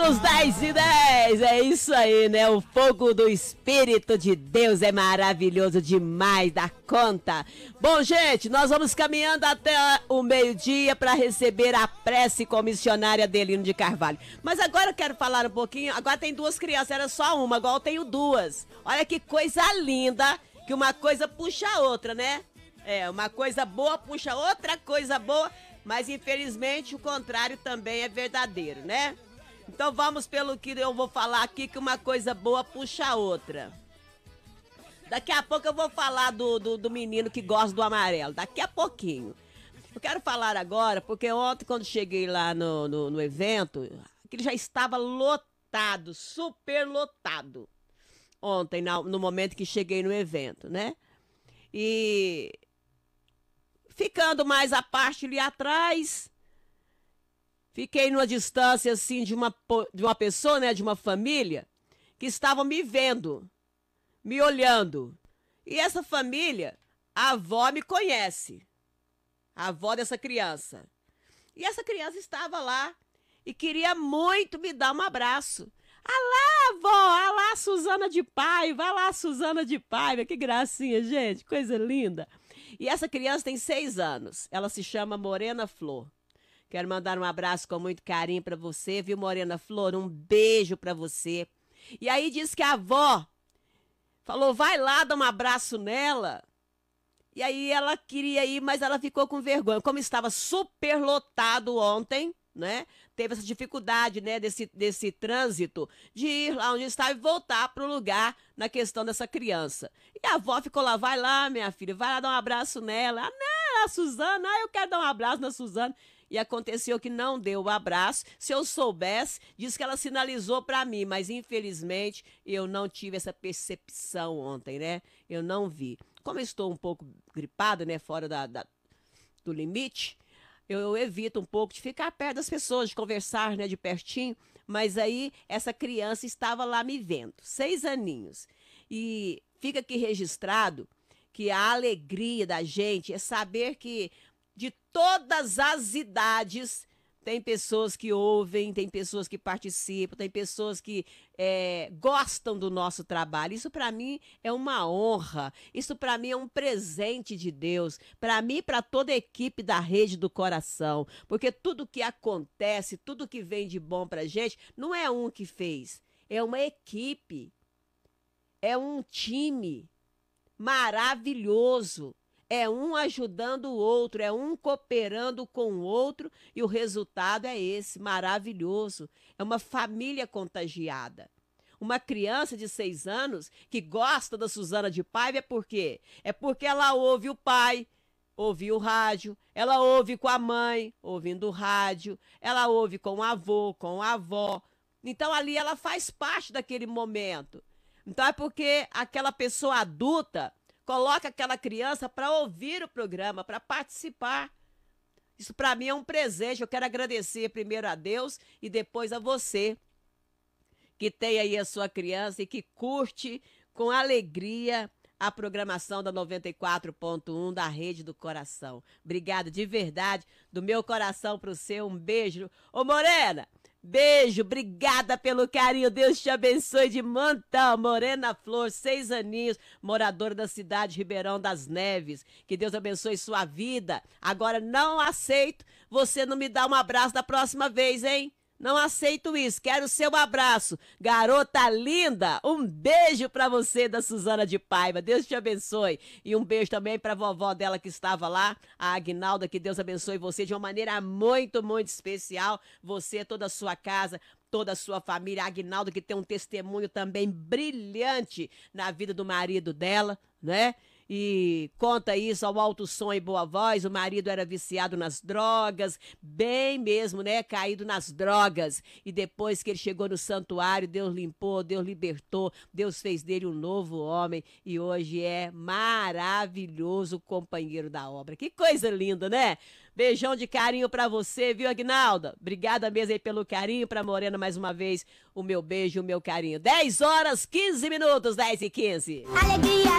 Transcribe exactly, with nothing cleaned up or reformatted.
minutos, dez e dez, é isso aí, né? O fogo do Espírito de Deus é maravilhoso demais da conta. Bom, gente, nós vamos caminhando até o meio-dia para receber a prece com a missionária Adelino de Carvalho. Mas agora eu quero falar um pouquinho, agora tem duas crianças, era só uma, agora eu tenho duas. Olha que coisa linda, que uma coisa puxa a outra, né? É, uma coisa boa puxa outra coisa boa, mas infelizmente o contrário também é verdadeiro, né? Então vamos pelo que eu vou falar aqui, que uma coisa boa puxa a outra. Daqui a pouco eu vou falar do, do, do menino que gosta do amarelo, daqui a pouquinho. Eu quero falar agora, porque ontem quando cheguei lá no, no, no evento, aquele já estava lotado, super lotado. Ontem, no momento que cheguei no evento, né? E ficando mais à parte ali atrás, fiquei numa distância assim de uma, de uma pessoa, né, de uma família, que estavam me vendo, me olhando. E essa família, a avó me conhece, a avó dessa criança. E essa criança estava lá e queria muito me dar um abraço. Ah lá, avó, ah lá, Suzana de Paiva, ah lá, Suzana de Paiva, que gracinha, gente, coisa linda. E essa criança tem seis anos, ela se chama Morena Flor. Quero mandar um abraço com muito carinho para você, viu, Morena Flor? Um beijo para você. E aí diz que a avó falou, vai lá, dá um abraço nela. E aí ela queria ir, mas ela ficou com vergonha. Como estava super lotado ontem, né? Teve essa dificuldade, né, desse, desse trânsito de ir lá onde estava e voltar para o lugar na questão dessa criança. E a avó ficou lá, vai lá, minha filha, vai lá dar um abraço nela. Ah, não, a Suzana, ah, eu quero dar um abraço na Suzana. E aconteceu que não deu o abraço. Se eu soubesse, disse que ela sinalizou para mim, mas infelizmente eu não tive essa percepção ontem, né? Eu não vi. Como eu estou um pouco gripada, né, fora da, da, do limite, eu, eu evito um pouco de ficar perto das pessoas, de conversar, né, de pertinho. Mas aí essa criança estava lá me vendo, seis aninhos. E fica aqui registrado que a alegria da gente é saber que de todas as idades, tem pessoas que ouvem, tem pessoas que participam, tem pessoas que é, gostam do nosso trabalho. Isso para mim é uma honra, isso para mim é um presente de Deus, para mim e para toda a equipe da Rede do Coração, porque tudo que acontece, tudo que vem de bom pra gente, não é um que fez, é uma equipe, é um time maravilhoso. É um ajudando o outro, é um cooperando com o outro e o resultado é esse, maravilhoso. É uma família contagiada. Uma criança de seis anos que gosta da Suzana de Paiva é por quê? É porque ela ouve o pai, ouve o rádio, ela ouve com a mãe, ouvindo o rádio, ela ouve com o avô, com a avó. Então ali ela faz parte daquele momento. Então é porque aquela pessoa adulta coloca aquela criança para ouvir o programa, para participar. Isso para mim é um presente. Eu quero agradecer primeiro a Deus e depois a você que tem aí a sua criança e que curte com alegria a programação da noventa e quatro ponto um da Rede do Coração. Obrigada de verdade, do meu coração para o seu. Um beijo. Ô Morena, beijo, obrigada pelo carinho, Deus te abençoe de montão. Morena Flor, seis aninhos, moradora da cidade de Ribeirão das Neves, que Deus abençoe sua vida. Agora não aceito você não me dar um abraço da próxima vez, hein? Não aceito isso, quero o seu abraço. Garota linda, um beijo pra você da Suzana de Paiva, Deus te abençoe. E um beijo também pra vovó dela que estava lá, a Aguinalda, que Deus abençoe você de uma maneira muito, muito especial. Você, toda a sua casa, toda a sua família. A Aguinalda que tem um testemunho também brilhante na vida do marido dela, né? E conta isso ao alto som e boa voz. O marido era viciado nas drogas, bem mesmo, né? Caído nas drogas. E depois que ele chegou no santuário, Deus limpou, Deus libertou, Deus fez dele um novo homem e hoje é maravilhoso companheiro da obra. Que coisa linda, né? Beijão de carinho pra você, viu, Aguinalda? Obrigada mesmo aí pelo carinho. Pra Morena, mais uma vez, o meu beijo, o meu carinho. dez horas, quinze minutos, dez e quinze. Alegria.